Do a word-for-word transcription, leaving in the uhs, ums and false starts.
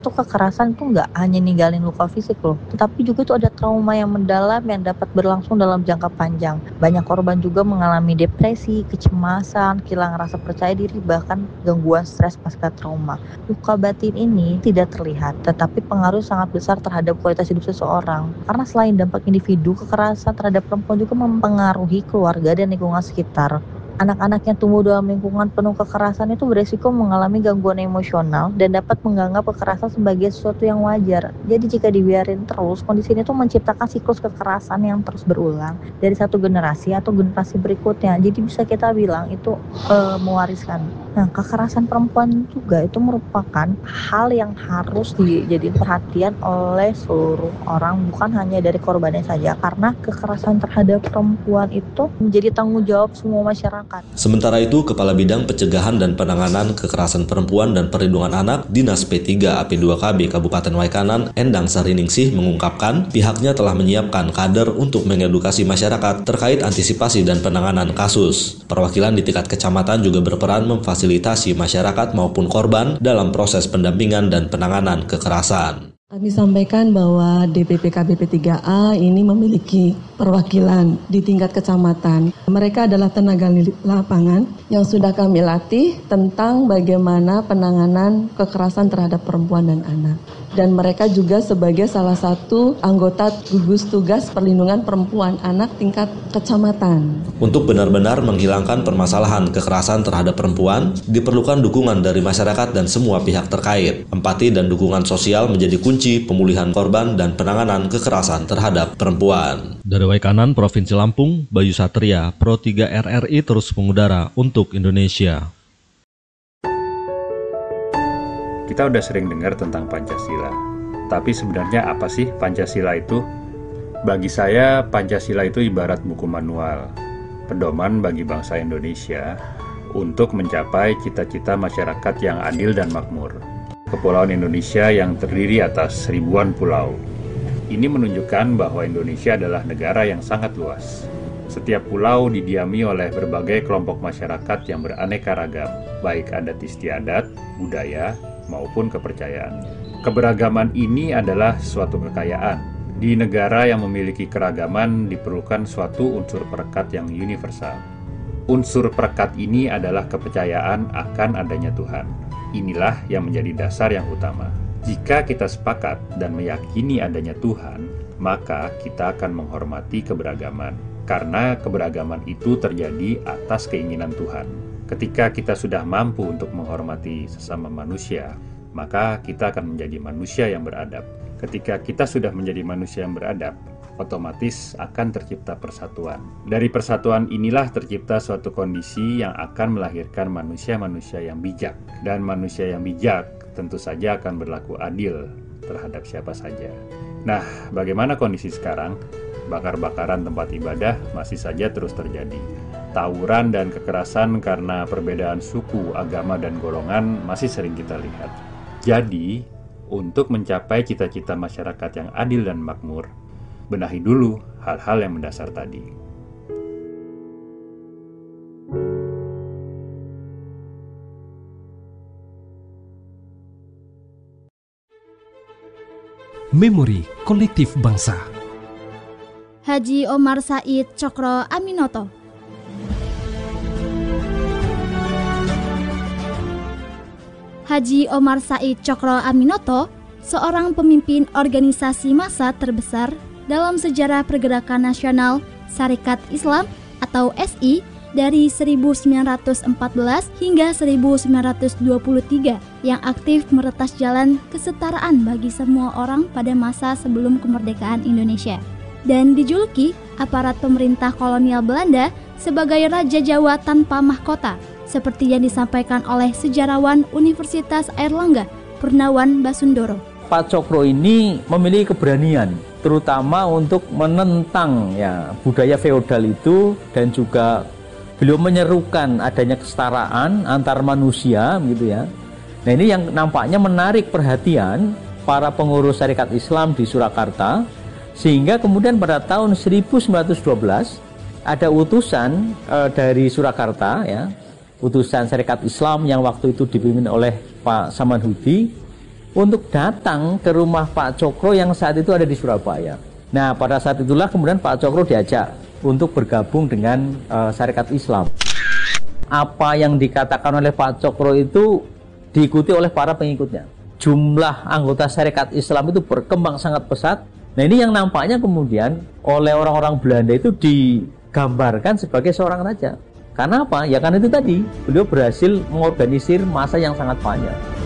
Tuh kekerasan tuh nggak hanya ninggalin luka fisik loh, tetapi juga tuh ada trauma yang mendalam yang dapat berlangsung dalam jangka panjang. Banyak korban juga mengalami depresi, kecemasan, kehilangan rasa percaya diri, bahkan gangguan stres pasca trauma. Luka batin ini tidak terlihat, tetapi pengaruh sangat besar terhadap kualitas hidup seseorang. Karena selain dampak individu, kekerasan terhadap perempuan juga mempengaruhi keluarga dan lingkungan sekitar. Anak-anak yang tumbuh dalam lingkungan penuh kekerasan itu beresiko mengalami gangguan emosional dan dapat menganggap kekerasan sebagai sesuatu yang wajar. Jadi jika dibiarin terus, kondisi ini tuh menciptakan siklus kekerasan yang terus berulang dari satu generasi atau generasi berikutnya. Jadi bisa kita bilang itu uh, mewariskan. Nah, kekerasan perempuan juga itu merupakan hal yang harus dijadiin perhatian oleh seluruh orang, bukan hanya dari korbannya saja, karena kekerasan terhadap perempuan itu menjadi tanggung jawab semua masyarakat. Sementara itu, Kepala Bidang Pencegahan dan Penanganan Kekerasan Perempuan dan Perlindungan Anak Dinas P tiga A P dua K B Kabupaten Waikanan, Endang Sariningsih mengungkapkan pihaknya telah menyiapkan kader untuk mengedukasi masyarakat terkait antisipasi dan penanganan kasus. Perwakilan di tingkat kecamatan juga berperan memfasilitasi masyarakat maupun korban dalam proses pendampingan dan penanganan kekerasan. Kami sampaikan bahwa D P P K B P tiga A ini memiliki perwakilan di tingkat kecamatan. Mereka adalah tenaga lapangan yang sudah kami latih tentang bagaimana penanganan kekerasan terhadap perempuan dan anak. Dan mereka juga sebagai salah satu anggota gugus tugas perlindungan perempuan anak tingkat kecamatan. Untuk benar-benar menghilangkan permasalahan kekerasan terhadap perempuan, diperlukan dukungan dari masyarakat dan semua pihak terkait. Empati dan dukungan sosial menjadi kunci pemulihan korban dan penanganan kekerasan terhadap perempuan. Dari Waikanan, Provinsi Lampung, Bayu Satria, Pro tiga R R I terus mengudara untuk Indonesia. Kita udah sering dengar tentang Pancasila, tapi sebenarnya apa sih Pancasila itu? Bagi saya, Pancasila itu ibarat buku manual, pedoman bagi bangsa Indonesia untuk mencapai cita-cita masyarakat yang adil dan makmur. Kepulauan Indonesia yang terdiri atas ribuan pulau. Ini menunjukkan bahwa Indonesia adalah negara yang sangat luas. Setiap pulau didiami oleh berbagai kelompok masyarakat yang beraneka ragam, baik adat istiadat, budaya, maupun kepercayaan. Keberagaman ini adalah suatu kekayaan. Di negara yang memiliki keragaman diperlukan suatu unsur perekat yang universal. Unsur perekat ini adalah kepercayaan akan adanya Tuhan. Inilah yang menjadi dasar yang utama. Jika kita sepakat dan meyakini adanya Tuhan, maka kita akan menghormati keberagaman. Karena keberagaman itu terjadi atas keinginan Tuhan. Ketika kita sudah mampu untuk menghormati sesama manusia, maka kita akan menjadi manusia yang beradab. Ketika kita sudah menjadi manusia yang beradab, otomatis akan tercipta persatuan. Dari persatuan inilah tercipta suatu kondisi yang akan melahirkan manusia-manusia yang bijak. Dan manusia yang bijak tentu saja akan berlaku adil terhadap siapa saja. Nah, bagaimana kondisi sekarang? Bakar-bakaran tempat ibadah masih saja terus terjadi. Tawuran dan kekerasan karena perbedaan suku, agama, dan golongan masih sering kita lihat. Jadi, untuk mencapai cita-cita masyarakat yang adil dan makmur, benahi dulu hal-hal yang mendasar tadi. Memori Kolektif Bangsa. Haji Omar Said Cokro Aminoto. Haji Omar Said Cokro Aminoto, seorang pemimpin organisasi massa terbesar dalam sejarah pergerakan nasional Sarekat Islam atau S I dari seribu sembilan ratus empat belas hingga seribu sembilan ratus dua puluh tiga yang aktif meretas jalan kesetaraan bagi semua orang pada masa sebelum kemerdekaan Indonesia. Dan dijuluki aparat pemerintah kolonial Belanda sebagai Raja Jawa tanpa mahkota, seperti yang disampaikan oleh sejarawan Universitas Airlangga, Purnawan Basundoro. Pak Cokro ini memiliki keberanian, terutama untuk menentang ya budaya feodal itu, dan juga beliau menyerukan adanya kesetaraan antar manusia, gitu ya. Nah, ini yang nampaknya menarik perhatian para pengurus Sarekat Islam di Surakarta, sehingga kemudian pada tahun seribu sembilan ratus dua belas ada utusan e, dari Surakarta, ya, utusan Sarekat Islam yang waktu itu dipimpin oleh Pak Samanhudi, untuk datang ke rumah Pak Cokro yang saat itu ada di Surabaya. Nah, pada saat itulah kemudian Pak Cokro diajak untuk bergabung dengan uh, Sarekat Islam. Apa yang dikatakan oleh Pak Cokro itu diikuti oleh para pengikutnya. Jumlah anggota Sarekat Islam itu berkembang sangat pesat. Nah, ini yang nampaknya kemudian oleh orang-orang Belanda itu digambarkan sebagai seorang raja. Karena apa? Ya karena itu tadi, beliau berhasil mengorganisir massa yang sangat banyak.